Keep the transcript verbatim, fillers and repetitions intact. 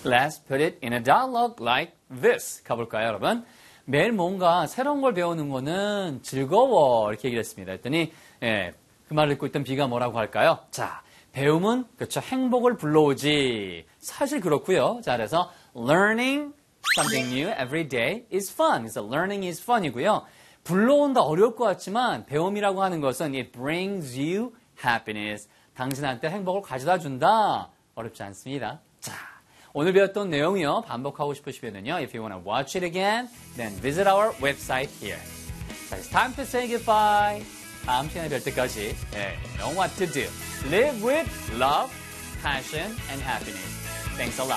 Let's put it in a dialogue like this. 가볼까요, 여러분? 매일 뭔가 새로운 걸 배우는 거는 즐거워. 이렇게 얘기를 했습니다. 했더니, 예, 그 말을 듣고 있던 B가 뭐라고 할까요? 자, 배움은, 그렇죠. 행복을 불러오지. 사실 그렇고요. 자, 그래서 learning something new every day is fun. 그래서 learning is fun이고요. 불러온다 어려울 것 같지만 배움이라고 하는 것은 it brings you happiness. 당신한테 행복을 가져다 준다. 어렵지 않습니다. 자, 오늘 배웠던 내용이요. 반복하고 싶으시면요. If you want to watch it again, then visit our website here. 자, it's time to say goodbye. 다음 시간에 뵐 때까지 네, know what to do. Live with love, passion, and happiness. Thanks a lot.